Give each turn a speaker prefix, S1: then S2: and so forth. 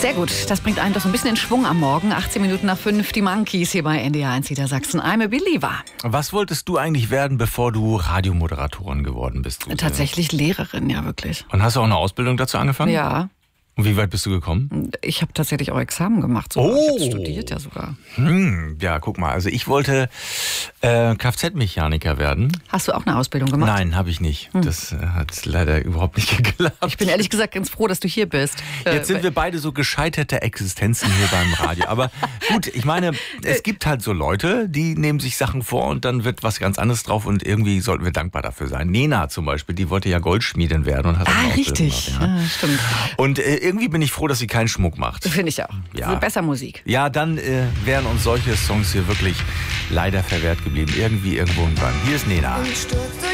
S1: Sehr gut, das bringt einen doch so ein bisschen in Schwung am Morgen. 18 Minuten nach 5, die Monkeys hier bei NDR 1 Niedersachsen. I'm a Believer.
S2: Was wolltest du eigentlich werden, bevor du Radiomoderatorin geworden bist?
S1: Tatsächlich Lehrerin, ja wirklich.
S2: Und hast du auch eine Ausbildung dazu angefangen?
S1: Ja.
S2: Und wie weit bist du gekommen?
S1: Ich habe tatsächlich auch Examen gemacht. Sogar.
S2: Oh.
S1: Ich habe studiert ja sogar.
S2: Ja, guck mal, also ich wollte Kfz-Mechaniker werden.
S1: Hast du auch eine Ausbildung gemacht?
S2: Nein, habe ich nicht. Das hat leider überhaupt nicht geklappt.
S1: Ich bin ehrlich gesagt ganz froh, dass du hier bist.
S2: Jetzt sind wir beide so gescheiterte Existenzen hier beim Radio. Aber gut, ich meine, es gibt halt so Leute, die nehmen sich Sachen vor und dann wird was ganz anderes drauf und irgendwie sollten wir dankbar dafür sein. Nena zum Beispiel, die wollte ja Goldschmiedin werden und hat eine Ausbildung
S1: richtig.
S2: gemacht, ja.
S1: Ja, stimmt.
S2: Und irgendwie bin ich froh, dass sie keinen Schmuck macht.
S1: Finde ich auch.
S2: Ja.
S1: Besser Musik.
S2: Ja, dann wären uns solche Songs hier wirklich leider verwehrt geblieben. Irgendwie, irgendwo und wann. Hier ist Nena.